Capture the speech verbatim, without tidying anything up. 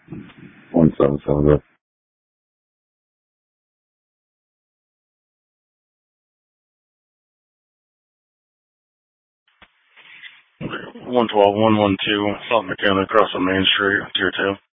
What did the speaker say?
One seven seven zero. One twelve one one two South McKinley across on Main Street, tier two.